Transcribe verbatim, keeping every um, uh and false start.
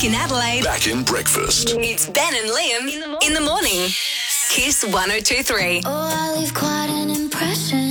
Back in Adelaide. Back in breakfast. It's Ben and Liam in the morning. Kiss one oh two three. Oh, I leave quite an impression.